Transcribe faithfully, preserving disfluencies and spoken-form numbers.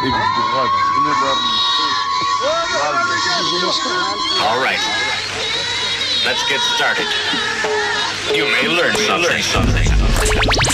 All right, let's get started. You may learn something.